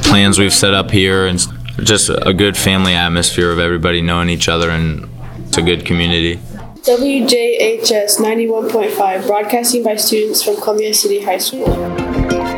plans we've set up here, and just a good family atmosphere of everybody knowing each other, and it's a good community. WJHS 91.5, broadcasting by students from Columbia City High School.